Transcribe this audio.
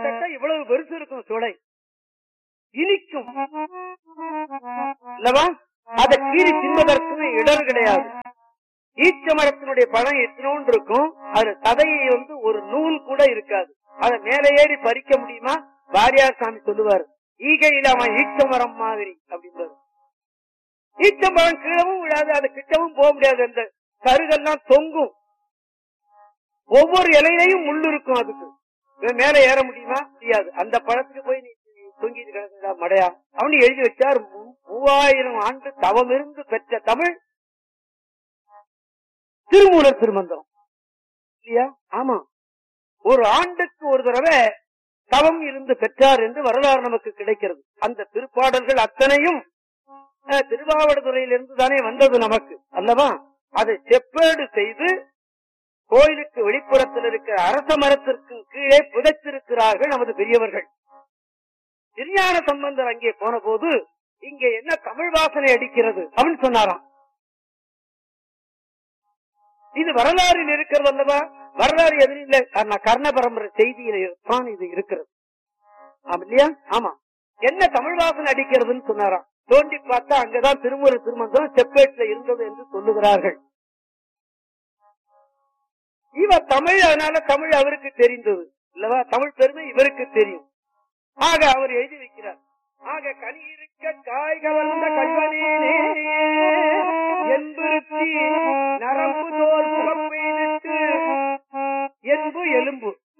கிட்டத்தட்ட இவ்வளவு பெருசு இருக்கும் சுளை, இனிக்கும் அல்லவா? அதை கீறி தின்பதற்கு இடர் கிடையாது. ஈச்ச மரத்தினுடைய பழம் எத்தனோன்று இருக்கும், அது சதையை ஒரு நூல் கூட இருக்காது. அதை மேலே ஏறி பறிக்க முடியுமா? வாரியார் சாமி சொல்லுவார், ஈகையில அவன் ஈச்ச மரம் மாதிரி அப்படின்றது. ஈச்சம்பழம் கீழவும் விடாது, அது கிட்டவும் போக முடியாது. அந்த கருகெல்லாம் தொங்கும், ஒவ்வொரு இலையிலையும் முள்ளு இருக்கும். அதுக்கு மேல ஏற முடியுமா? முடியாது. அந்த பழத்துக்கு போய் நீ தொங்கிட்டு கிடக்குதா மடையா அவனு எழுதி வச்சார். 3000 ஆண்டு தவம் இருந்து பெற்ற தமிழ் திருமூலர் திருமந்திரம் இல்லையா? ஆமா, ஒரு ஆண்டுக்கு ஒரு தடவை தவம் இருந்து பெற்றார் என்று வரலாறு நமக்கு கிடைக்கிறது. அந்த திருப்பாடல்கள் அத்தனையும் திருவாவடுதுறையிலிருந்து தானே வந்தது நமக்கு அல்லவா? அதை செப்பேடு செய்து கோயிலுக்கு வெளிப்புறத்தில் இருக்கிற அரச மரத்திற்கு கீழே புதைத்திருக்கிறார்கள் நமது பெரியவர்கள். திருஞான சம்பந்தர் அங்கே போன போது இங்கே என்ன தமிழ் வாசனை அடிக்கிறது அப்படின்னு சொன்னாராம். இது வரலாறில் இருக்கிறது அல்லவா? வரலாறு எதிரும் இல்லை, கர்ண பரம்பரை செய்தியில்தான் இது இருக்கிறது இல்லையா? ஆமா, என்ன தமிழ் வாசனை அடிக்கிறதுன்னு சொன்னாராம். தோண்டி பார்த்தா அங்கதான் திருமூலர் திருமந்திரம் செப்பேட்டில் இருந்தது என்று சொல்லுகிறார்கள். இவர் தமிழ், அதனால தமிழ் அவருக்கு தெரிந்தது இல்லவா? தமிழ் பெருமை இவருக்கு தெரியும். ஆக அவர் எழுதி வைக்கிறார். ஆக கனி இருக்க காய் கவர்ந்த கல்வனேனே என்புறுத்தி நரம்பு தோல் புகப்பெய்திட்டு என்பு எலும்பு